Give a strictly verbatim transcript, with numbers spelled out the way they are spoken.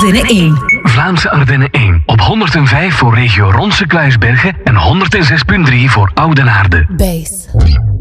Ardennen één. Vlaamse Ardennen één. Op honderdvijf voor regio Ronse Kluisbergen en honderdzes komma drie voor Oudenaarde. Bass.